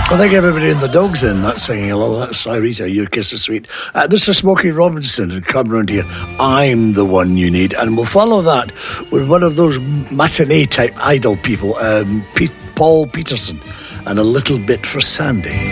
Well, thank everybody in the dogs in that singing along. That's Irita, Your Kiss is Sweet. This is Smokey Robinson and Come Round Here, I'm the One You Need. And we'll follow that with one of those matinee type idol people, Paul Peterson, and A Little Bit for Sandy.